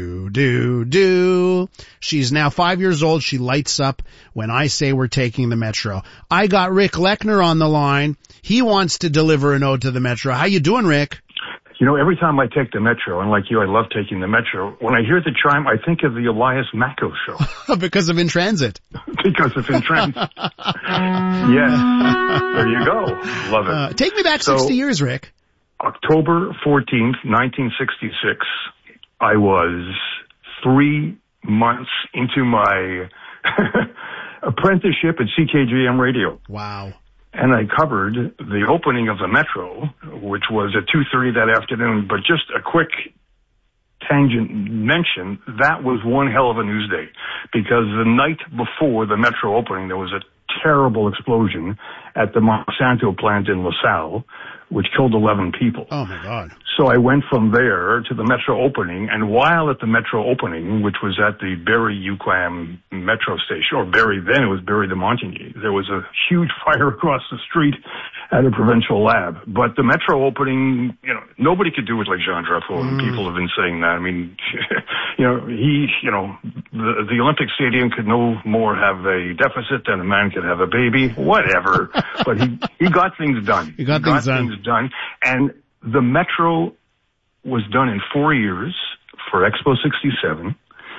do. She's now 5 years old. She lights up when I say we're taking the Metro. I got Rick Lechner on the line. He wants to deliver an ode to the Metro. How you doing, Rick? You know, every time I take the Metro, and like you, I love taking the Metro, when I hear the chime, I think of the Elias Macco Show. Because of In Transit. Because of In Transit. Yes. There you go. Love it. Take me back 60 years, Rick. October 14th, 1966, I was 3 months into my apprenticeship at CKGM Radio. Wow. And I covered the opening of the Metro, which was at 2:30 that afternoon. But just a quick tangent mention, that was one hell of a news day, because the night before the Metro opening, there was a terrible explosion at the Monsanto plant in LaSalle, which killed 11 people. Oh, my God. So I went from there to the Metro opening, and while at the Metro opening, which was at the Barrie-UQAM Metro station, or Barrie, then it was Barrie de Montigny, there was a huge fire across the street at a provincial lab. But the Metro opening, you know, nobody could do it like Jean Drapeau, and people have been saying that. I mean, the Olympic Stadium could no more have a deficit than a man could have a baby, whatever. But he got things done. He got things done. And the Metro was done in 4 years for Expo 67.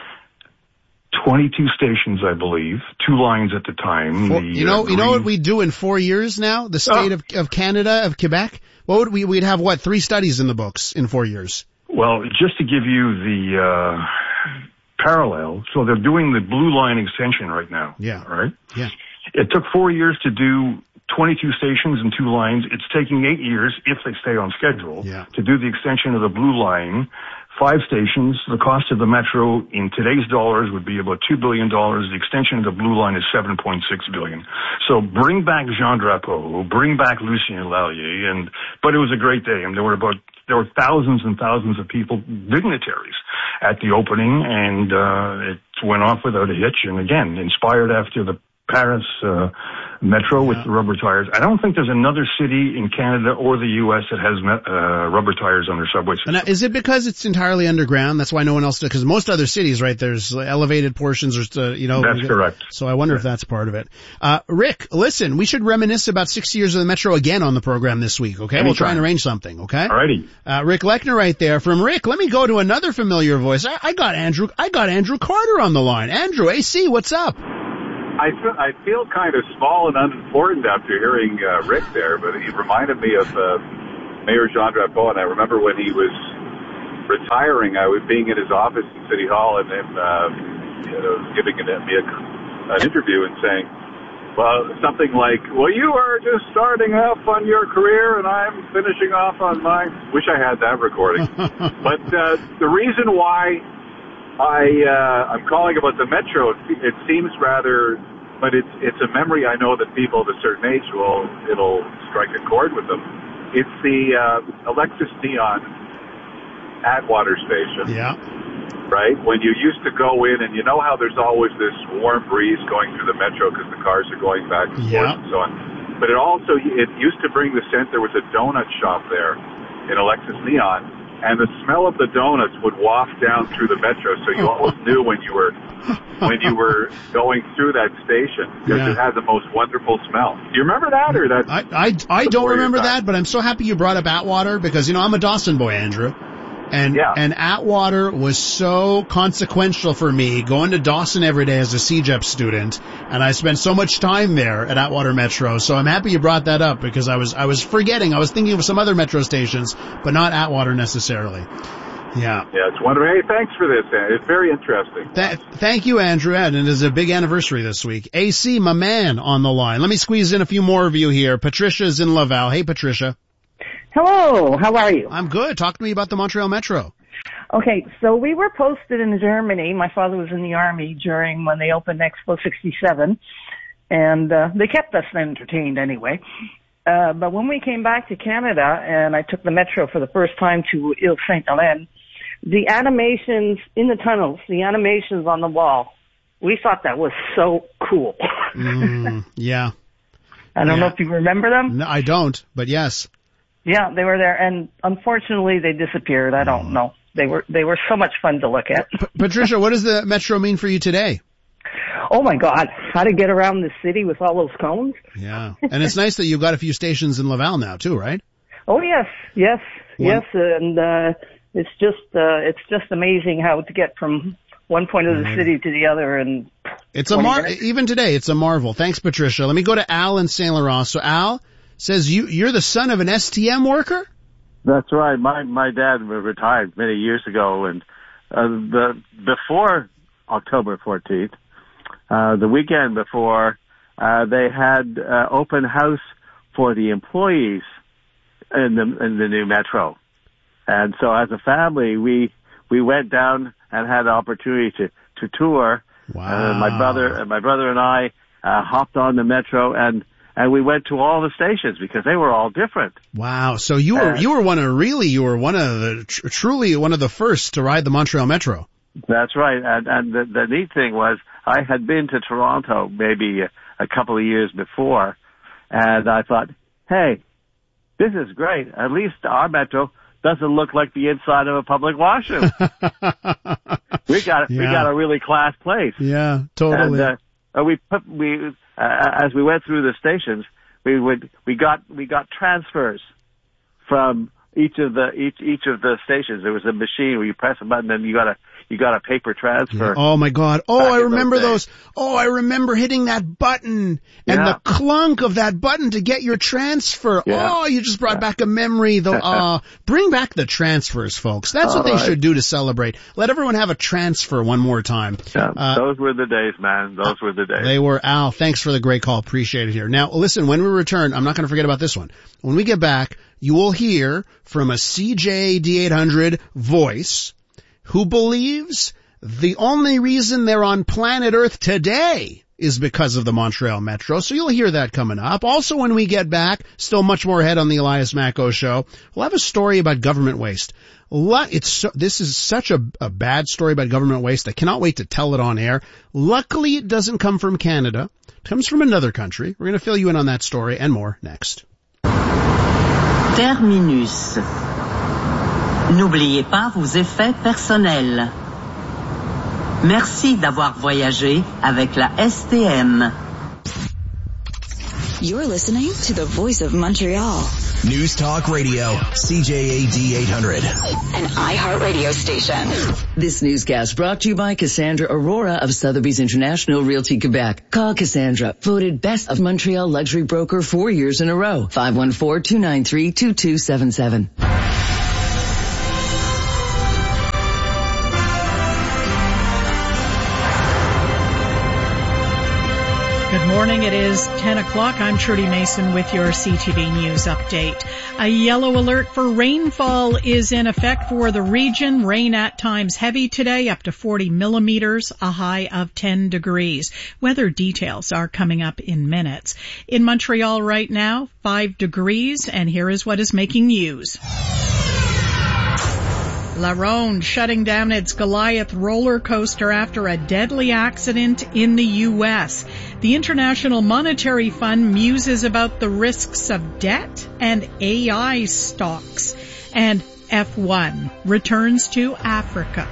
22 stations, I believe. 2 lines at the time. You know what we do in 4 years now? The state of Canada, of Quebec? We'd have 3 studies in the books in 4 years? Well, just to give you the parallel, so they're doing the Blue Line extension right now. Yeah. Right? Yeah. It took 4 years to do 22 stations and 2 lines. It's taking 8 years, if they stay on schedule, to do the extension of the Blue Line. 5 stations. The cost of the Metro in today's dollars would be about $2 billion. The extension of the Blue Line is $7.6 billion. So bring back Jean Drapeau, bring back Lucien Lallier, but it was a great day. And there there were thousands and thousands of people, dignitaries, at the opening, and it went off without a hitch. And again, inspired after the Paris metro with the rubber tires. I don't think there's another city in Canada or the U.S. that has rubber tires on their subway system. Now, is it because it's entirely underground? That's why no one else does. Because most other cities, right, there's elevated portions, or That's correct. So I wonder if that's part of it. Rick, listen, we should reminisce about 60 years of the metro again on the program this week. Okay, we'll try and arrange something. Okay. Alrighty. Rick Lechner, right there. From Rick, let me go to another familiar voice. I got Andrew Carter on the line. Andrew, AC, what's up? I feel kind of small and unimportant after hearing Rick there, but he reminded me of Mayor Jean Drapeau, and I remember when he was retiring, I was being in his office in City Hall, and him giving me an interview and saying, well, something like, well, you are just starting off on your career, and I'm finishing off on mine. Wish I had that recording. But the reason why I'm calling about the metro, it seems rather, but it's a memory I know that people of a certain age it'll strike a chord with them. It's the Alexis Neon Atwater station. Yeah. Right? When you used to go in, and you know how there's always this warm breeze going through the metro because the cars are going back and forth and so on. But it used to bring the scent. There was a donut shop there in Alexis Neon. And the smell of the donuts would waft down through the metro, so you always knew when you were going through that station, because it had the most wonderful smell. Do you remember that, or that? I don't remember that, but I'm so happy you brought up Atwater, because I'm a Dawson boy, Andrew. And Atwater was so consequential for me, going to Dawson every day as a CEGEP student, and I spent so much time there at Atwater Metro. So I'm happy you brought that up, because I was forgetting. I was thinking of some other metro stations, but not Atwater necessarily. Yeah. Yeah, it's wonderful. Hey, thanks for this. It's very interesting. Thank you, Andrew. And it is a big anniversary this week. AC, my man, on the line. Let me squeeze in a few more of you here. Patricia's in Laval. Hey, Patricia. Hello, how are you? I'm good. Talk to me about the Montreal Metro. Okay, so we were posted in Germany. My father was in the Army during when they opened Expo 67, and they kept us entertained anyway. But when we came back to Canada, and I took the Metro for the first time to Ile Saint-Hélène, the animations in the tunnels, the animations on the wall, we thought that was so cool. Yeah. I don't know if you remember them. No, I don't, but yes. Yeah, they were there, and unfortunately they disappeared. I don't know. They were so much fun to look at. Patricia, what does the Metro mean for you today? Oh my God, how to get around the city with all those cones. Yeah, and it's nice that you've got a few stations in Laval now too, right? Oh yes, and it's just amazing how to get from one point of the city to the other, and it's even today, it's a marvel. Thanks, Patricia. Let me go to Al in Saint Laurent. So Al says you're the son of an STM worker? That's right. My dad retired many years ago, and before October 14th, the weekend before, they had open house for the employees in the new Metro. And so as a family, we went down and had the opportunity to tour. Wow. My brother and I hopped on the Metro, and we went to all the stations because they were all different. Wow. So you were truly one of the first to ride the Montreal Metro. That's right. And the neat thing was I had been to Toronto maybe a couple of years before, and I thought, hey, this is great. At least our Metro doesn't look like the inside of a public washroom. We got a really class place. Yeah, totally. And, as we went through the stations, we got transfers from each of the stations. There was a machine where you press a button and you got a paper transfer. Yeah. Oh my God. Oh, I remember those. Oh, I remember hitting that button and the clunk of that button to get your transfer. Yeah. Oh, you just brought back a memory. Bring back the transfers, folks. That's what they should do to celebrate. Let everyone have a transfer one more time. Yeah, those were the days, man. Those were the days. They were. Al, thanks for the great call. Appreciate it here. Now, listen, when we return, I'm not going to forget about this one. When we get back, you will hear from a CJ D800 voice who believes The only reason they're on planet Earth today is because of the Montreal Metro. So you'll hear that coming up. Also, when we get back, still much more ahead on the Elias Macko Show, we'll have a story about government waste. This is such a bad story about government waste. I cannot wait to tell it on air. Luckily, it doesn't come from Canada. It comes from another country. We're going to fill you in on that story and more next. Terminus. N'oubliez pas vos effets personnels. Merci d'avoir voyagé avec la STM. You're listening to the Voice of Montreal. News Talk Radio, CJAD 800. An iHeartRadio station. This newscast brought to you by Cassandra Aurora of Sotheby's International Realty Quebec. Call Cassandra, voted Best of Montreal Luxury Broker 4 years in a row. 514-293-2277. Good morning. It is 10 o'clock. I'm Trudy Mason with your CTV News update. A yellow alert for rainfall is in effect for the region. Rain at times heavy today, up to 40 millimeters, a high of 10 degrees. Weather details are coming up in minutes. In Montreal right now, 5 degrees, and here is what is making news. La Ronde shutting down its Goliath roller coaster after a deadly accident in the U.S. The International Monetary Fund muses about the risks of debt and AI stocks. And F1 returns to Africa.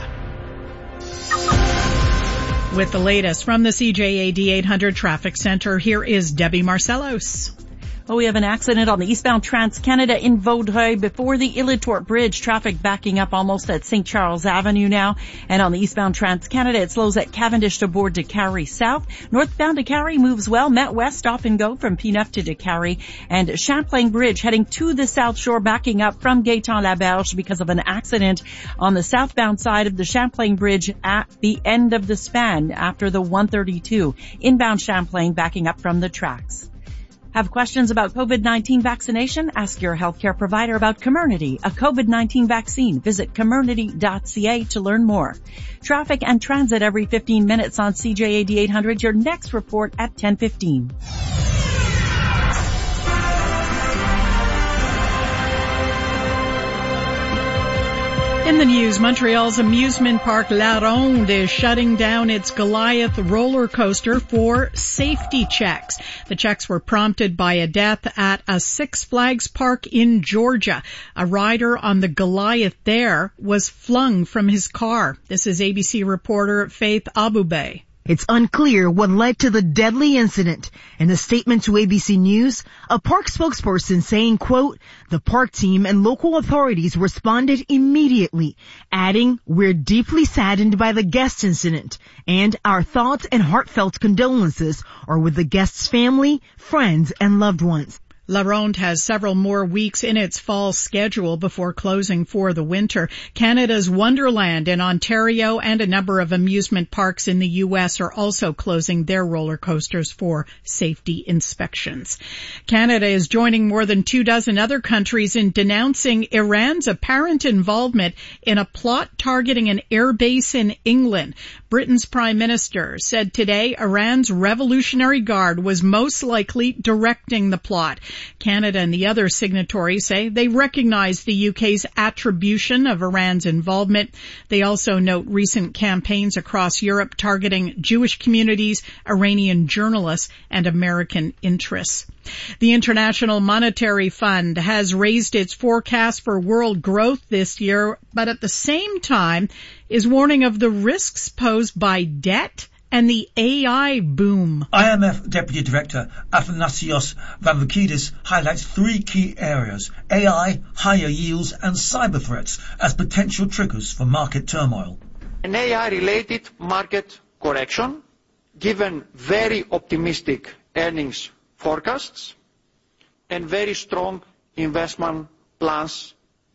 With the latest from the CJAD 800 Traffic Center, here is Debbie Marcellos. Oh, we have an accident on the eastbound Trans-Canada in Vaudreuil before the Illitorp Bridge. Traffic backing up almost at St. Charles Avenue now. And on the eastbound Trans-Canada, it slows at Cavendish to board Décarie South. Northbound Décarie moves well. Met West stop and go from P9 to Décarie. And Champlain Bridge heading to the South Shore, backing up from Gaétan-Laberge because of an accident on the southbound side of the Champlain Bridge at the end of the span after the 132. Inbound Champlain backing up from the tracks. Have questions about COVID-19 vaccination? Ask your healthcare provider about Comirnaty, a COVID-19 vaccine. Visit Comirnaty.ca to learn more. Traffic and transit every 15 minutes on CJAD 800. Your next report at 10:15. In the news, Montreal's amusement park La Ronde is shutting down its Goliath roller coaster for safety checks. The checks were prompted by a death at a Six Flags park in Georgia. A rider on the Goliath there was flung from his car. This is ABC reporter Faith Abubey. It's unclear what led to the deadly incident. In a statement to ABC News, a park spokesperson saying, quote, the park team and local authorities responded immediately, adding, we're deeply saddened by the guest incident, and our thoughts and heartfelt condolences are with the guest's family, friends, and loved ones. La Ronde has several more weeks in its fall schedule before closing for the winter. Canada's Wonderland in Ontario and a number of amusement parks in the U.S. are also closing their roller coasters for safety inspections. Canada is joining more than 24 other countries in denouncing Iran's apparent involvement in a plot targeting an air base in England. Britain's Prime Minister said today Iran's Revolutionary Guard was most likely directing the plot. Canada and the other signatories say they recognize the UK's attribution of Iran's involvement. They also note recent campaigns across Europe targeting Jewish communities, Iranian journalists, and American interests. The International Monetary Fund has raised its forecast for world growth this year, but at the same time is warning of the risks posed by debt and the AI boom. IMF Deputy Director Athanasios Varoufakis highlights 3 key areas: AI, higher yields, and cyber threats as potential triggers for market turmoil. An AI-related market correction, given very optimistic earnings forecasts and very strong investment plans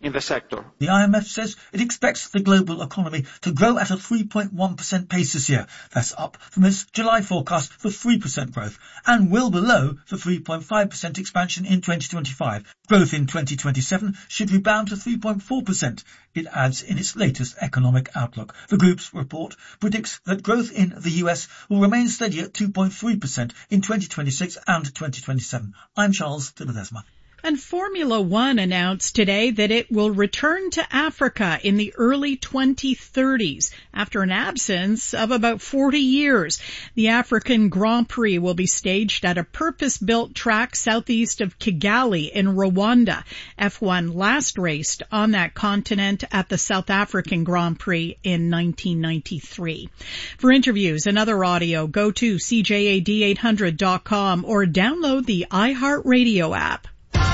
in the sector. The IMF says it expects the global economy to grow at a 3.1% pace this year. That's up from its July forecast for 3% growth and well below the 3.5% expansion in 2025. Growth in 2027 should rebound to 3.4%, it adds in its latest economic outlook. The group's report predicts that growth in the US will remain steady at 2.3% in 2026 and 2027. I'm Charles de Ledesma. And Formula One announced today that it will return to Africa in the early 2030s after an absence of about 40 years. The African Grand Prix will be staged at a purpose-built track southeast of Kigali in Rwanda. F1 last raced on that continent at the South African Grand Prix in 1993. For interviews and other audio, go to CJAD800.com or download the iHeartRadio app.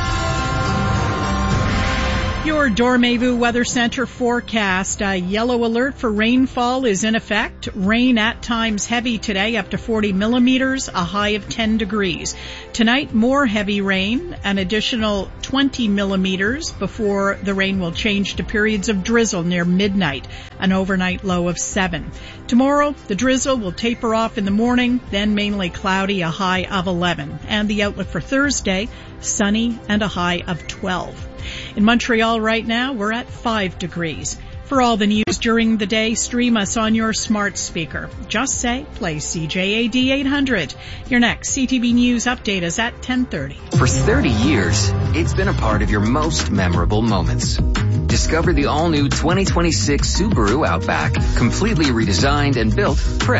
Your Dormevu Weather Center forecast. A yellow alert for rainfall is in effect. Rain at times heavy today, up to 40 millimeters, a high of 10 degrees. Tonight, more heavy rain, an additional 20 millimeters before the rain will change to periods of drizzle near midnight, an overnight low of 7. Tomorrow, the drizzle will taper off in the morning, then mainly cloudy, a high of 11. And the outlook for Thursday, sunny and a high of 12. In Montreal right now, we're at 5 degrees. For all the news during the day, stream us on your smart speaker. Just say, play CJAD 800. Your next CTV News update is at 10:30. For 30 years, it's been a part of your most memorable moments. Discover the all-new 2026 Subaru Outback, completely redesigned and built for